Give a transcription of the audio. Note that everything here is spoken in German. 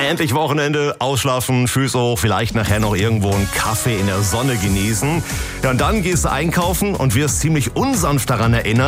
Endlich Wochenende, ausschlafen, Füße hoch, vielleicht nachher noch irgendwo einen Kaffee in der Sonne genießen. Ja, und dann gehst du einkaufen und wirst ziemlich unsanft daran erinnert,